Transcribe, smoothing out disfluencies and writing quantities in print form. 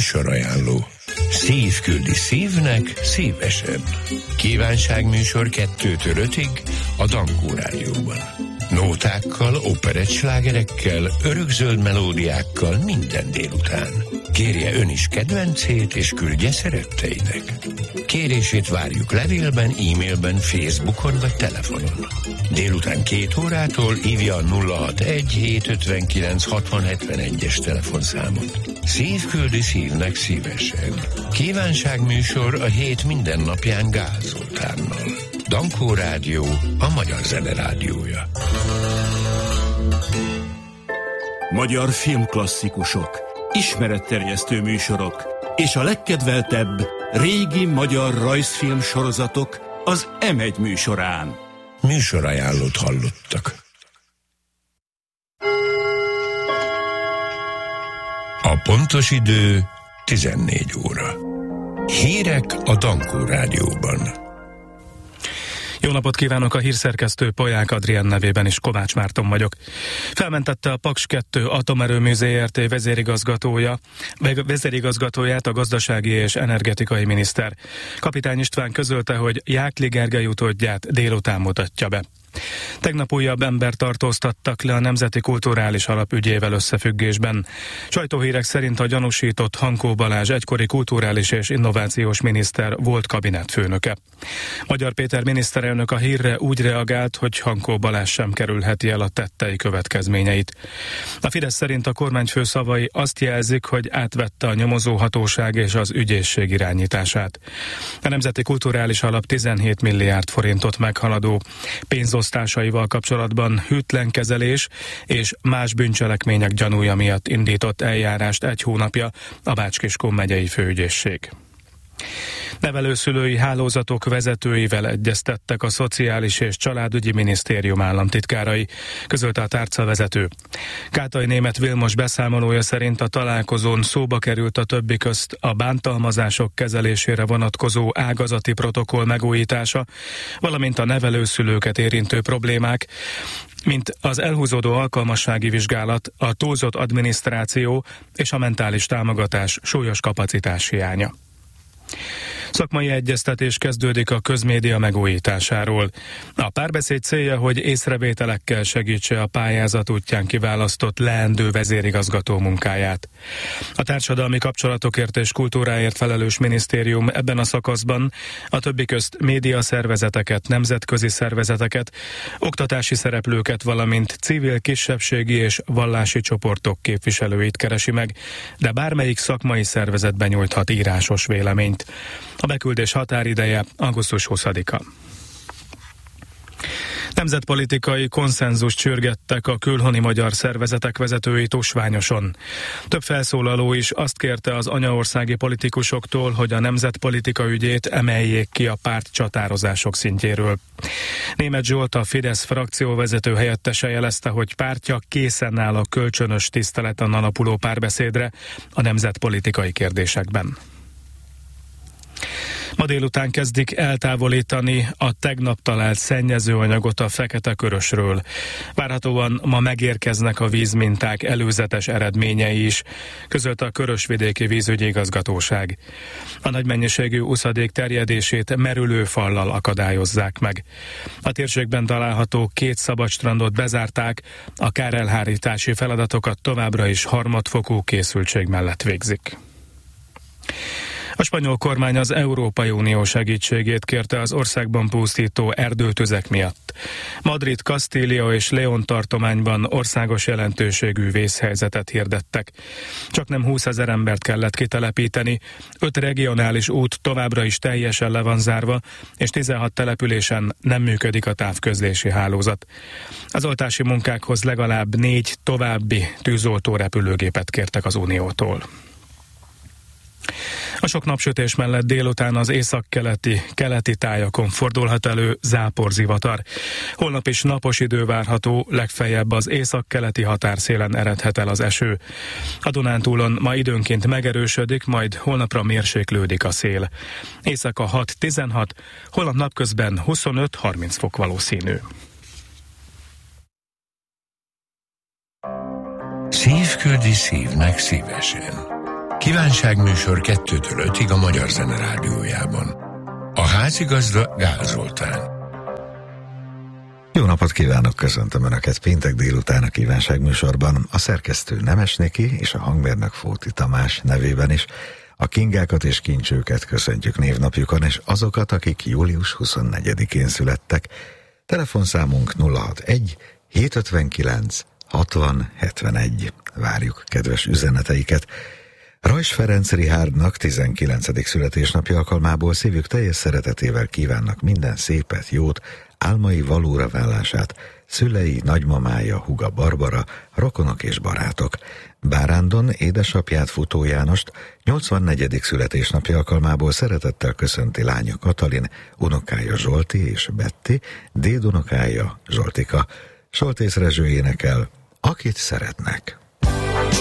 Műsorajánló. Szív küldi szívnek szívesen. Kívánságműsor 2-től 5-ig a Dankó Rádióban. Nótákkal, operettslágerekkel, örökzöld melódiákkal minden délután. Kérje ön is kedvencét, és küldje szeretteinek. Kérését várjuk levélben, e-mailben, Facebookon vagy telefonon. Délután 2 órától hívja a 061-759-6071-es telefonszámot. Szív küldi szívnek szívesen. Kívánságműsor a hét minden napján Gál Zoltánnal. Dankó Rádió, a magyar zene rádiója. Magyar filmklasszikusok, ismeretterjesztő műsorok és a legkedveltebb régi magyar rajzfilm sorozatok az M1 műsorán. Műsorajánlót hallottak. A pontos idő 14 óra. Hírek a Dankó Rádióban. Jó napot kívánok, a hírszerkesztő Polyák Adrián nevében is Kovács Márton vagyok. Felmentette a Paks 2 Atomerőmű Zrt. vezérigazgatóját a gazdasági és energetikai miniszter. Kapitány István közölte, hogy Jákli Gergely utódját délután mutatja be. Tegnap újabb embert tartóztattak le a Nemzeti Kulturális Alap ügyével összefüggésben. Sajtóhírek szerint a gyanúsított Hankó Balázs egykori kulturális és innovációs miniszter volt kabinetfőnöke. Magyar Péter miniszterelnök a hírre úgy reagált, hogy Hankó Balázs sem kerülheti el a tettei következményeit. A Fidesz szerint a kormányfő szavai azt jelzik, hogy átvette a nyomozóhatóság és az ügyészség irányítását. A Nemzeti Kulturális Alap 17 milliárd forintot meghaladó pénzosztásaival kapcsolatban hűtlen kezelés és más bűncselekmények gyanúja miatt indított eljárást 1 hónapja a Bács-Kiskun megyei főügyészség. Nevelőszülői hálózatok vezetőivel egyeztettek a Szociális és Családügyi Minisztérium államtitkárai, közölte a tárcavezető. Kátai Németh Vilmos beszámolója szerint a találkozón szóba került a többi közt a bántalmazások kezelésére vonatkozó ágazati protokoll megújítása, valamint a nevelőszülőket érintő problémák, mint az elhúzódó alkalmassági vizsgálat, a túlzott adminisztráció és a mentális támogatás súlyos kapacitás hiánya. Szakmai egyeztetés kezdődik a közmédia megújításáról. A párbeszéd célja, hogy észrevételekkel segítse a pályázat útján kiválasztott leendő vezérigazgató munkáját. A társadalmi kapcsolatokért és kultúráért felelős minisztérium ebben a szakaszban a többi közt médiaszervezeteket, nemzetközi szervezeteket, oktatási szereplőket, valamint civil, kisebbségi és vallási csoportok képviselőit keresi meg, de bármelyik szakmai szervezetben nyújthat írásos véleményt. A beküldés határideje augusztus 20-a. Nemzetpolitikai konszenzust csürgettek a külhoni magyar szervezetek vezetői tusványoson. Több felszólaló is azt kérte az anyaországi politikusoktól, hogy a nemzetpolitika ügyét emeljék ki a párt csatározások szintjéről. Németh Zsolt, a Fidesz frakcióvezető helyettese jelezte, hogy pártja készen áll a kölcsönös tiszteleten alapuló párbeszédre a nemzetpolitikai kérdésekben. Ma délután kezdik eltávolítani a tegnap talált szennyezőanyagot a Fekete-Körösről. Várhatóan ma megérkeznek a vízminták előzetes eredményei is, közölte a Körösvidéki Vízügyi Igazgatóság. A nagy mennyiségű uszadék terjedését merülőfallal akadályozzák meg. A térségben található 2 szabadstrandot bezárták, a kárelhárítási feladatokat továbbra is harmadfokú készültség mellett végzik. A spanyol kormány az Európai Unió segítségét kérte az országban pusztító erdőtüzek miatt. Madrid, Kastília és León tartományban országos jelentőségű vészhelyzetet hirdettek. Csaknem 20 000 embert kellett kitelepíteni, 5 regionális út továbbra is teljesen le van zárva, és 16 településen nem működik a távközlési hálózat. Az oltási munkákhoz legalább 4 további tűzoltó repülőgépet kértek az Uniótól. A sok napsütés mellett délután az északkeleti tájakon fordulhat elő záporzivatar. Holnap is napos idő várható, legfeljebb az északkeleti határszélen eredhet el az eső. A Dunántúlon ma időnként megerősödik, majd holnapra mérséklődik a szél. Éjszaka 6-16, holnap napközben 25-30 fok valószínű. Szív küldi szívnek szívesen. Kívánságműsor 2-től 5-ig a Magyar Zene Rádiójában. A házigazda Gál Zoltán. Jó napot kívánok, köszöntöm Önöket péntek délután a kívánságműsorban. A szerkesztő Nemes Niki és a hangmérnök Fóti Tamás nevében is a Kingákat és Kincsőket köszöntjük névnapjukon, és azokat, akik július 24-én születtek. Telefonszámunk 061 759 60 71. Várjuk kedves üzeneteiket. Rajs Ferenc Richárdnak 19. születésnapja alkalmából szívük teljes szeretetével kívánnak minden szépet, jót, álmai valóra válását, szülei, nagymamája, húga Barbara, rokonok és barátok. Bárándon édesapját, Futó Jánost 84. születésnapja alkalmából szeretettel köszönti lánya Katalin, unokája Zsolti és Betty, dédunokája Zsoltika. Soltész Rezső énekel, Akit szeretnek.